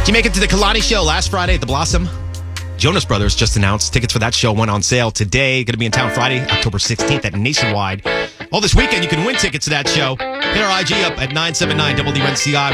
Did you make it to the Kalani show last Friday at the Blossom? Jonas Brothers just announced tickets for that show went on sale today. Going to be in town Friday, October 16th at Nationwide. All this weekend, you can win tickets to that show. Hit our IG up at 979 WNCI.